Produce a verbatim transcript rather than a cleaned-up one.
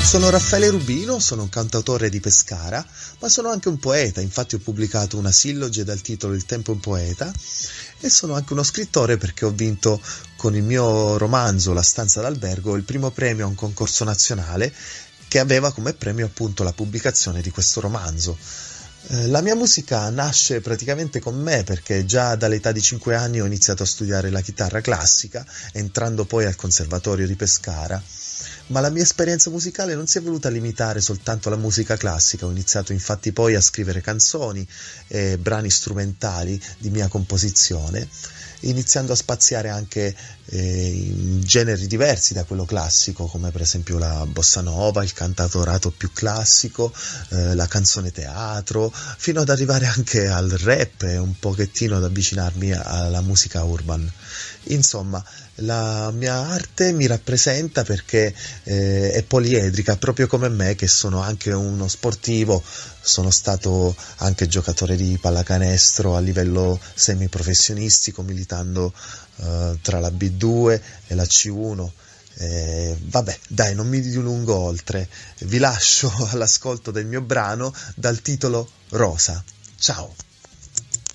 Sono Raffaele Rubino, sono un cantautore di Pescara, ma sono anche un poeta. Infatti ho pubblicato una silloge dal titolo Il tempo è un poeta, e sono anche uno scrittore perché ho vinto con il mio romanzo La stanza d'albergo il primo premio a un concorso nazionale che aveva come premio appunto la pubblicazione di questo romanzo. La mia musica nasce praticamente con me perché già dall'età di cinque anni ho iniziato a studiare la chitarra classica, entrando poi al Conservatorio di Pescara, ma la mia esperienza musicale non si è voluta limitare soltanto alla musica classica. Ho iniziato infatti poi a scrivere canzoni e brani strumentali di mia composizione, iniziando a spaziare anche eh, in generi diversi da quello classico, come per esempio la bossa nova, il cantautorato più classico, eh, la canzone teatro, fino ad arrivare anche al rap e un pochettino ad avvicinarmi alla musica urban. Insomma, la mia arte mi rappresenta perché eh, è poliedrica, proprio come me che sono anche uno sportivo. Sono stato anche giocatore di pallacanestro a livello semiprofessionistico, militando eh, tra la B due e la C uno. Eh, vabbè, dai, non mi dilungo oltre. Vi lascio all'ascolto del mio brano dal titolo Rosa. Ciao!